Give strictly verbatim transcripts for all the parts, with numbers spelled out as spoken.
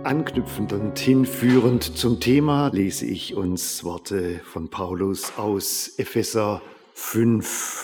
Anknüpfend und hinführend zum Thema lese ich uns Worte von Paulus aus Epheser fünf.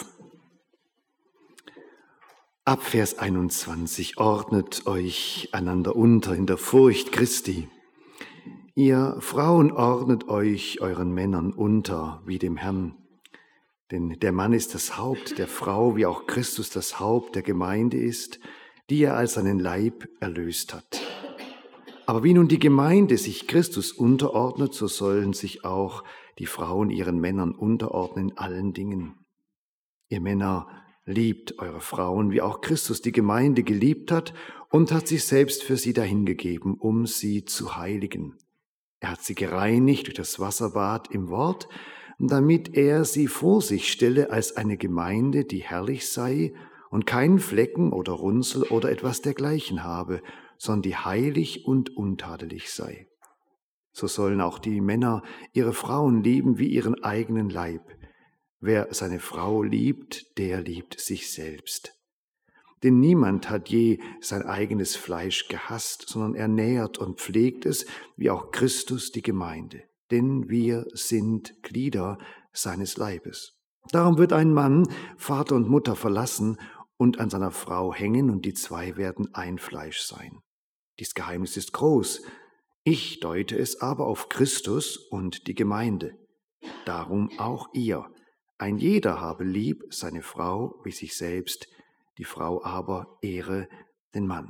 Ab Vers einundzwanzig: Ordnet euch einander unter in der Furcht Christi. Ihr Frauen ordnet euch euren Männern unter wie dem Herrn. Denn der Mann ist das Haupt der Frau, wie auch Christus das Haupt der Gemeinde ist, die er als seinen Leib erlöst hat. Aber wie nun die Gemeinde sich Christus unterordnet, so sollen sich auch die Frauen ihren Männern unterordnen in allen Dingen. Ihr Männer, liebt eure Frauen, wie auch Christus die Gemeinde geliebt hat und hat sich selbst für sie dahingegeben, um sie zu heiligen. Er hat sie gereinigt durch das Wasserbad im Wort, damit er sie vor sich stelle als eine Gemeinde, die herrlich sei und keinen Flecken oder Runzel oder etwas dergleichen habe, sondern die heilig und untadelig sei. So sollen auch die Männer ihre Frauen lieben wie ihren eigenen Leib. Wer seine Frau liebt, der liebt sich selbst. Denn niemand hat je sein eigenes Fleisch gehasst, sondern er nährt und pflegt es, wie auch Christus die Gemeinde. Denn wir sind Glieder seines Leibes. Darum wird ein Mann Vater und Mutter verlassen und an seiner Frau hängen, und die zwei werden ein Fleisch sein. Dies Geheimnis ist groß. Ich deute es aber auf Christus und die Gemeinde. Darum auch ihr. Ein jeder habe lieb seine Frau wie sich selbst, die Frau aber ehre den Mann.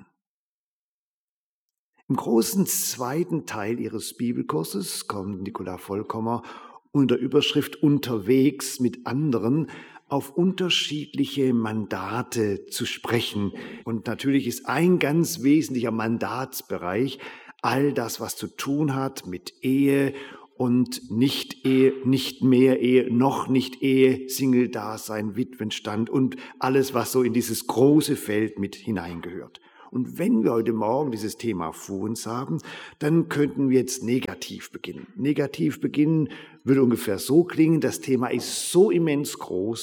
Im großen zweiten Teil ihres Bibelkurses kommt Nicola Vollkommer unter Überschrift Unterwegs mit anderen auf unterschiedliche Mandate zu sprechen. Und natürlich ist ein ganz wesentlicher Mandatsbereich all das, was zu tun hat mit Ehe und Nicht-Ehe, nicht mehr Ehe, noch nicht Ehe, Single-Dasein, Witwenstand und alles, was so in dieses große Feld mit hineingehört. Und wenn wir heute Morgen dieses Thema vor uns haben, dann könnten wir jetzt negativ beginnen. Negativ beginnen würde ungefähr so klingen: Das Thema ist so immens groß,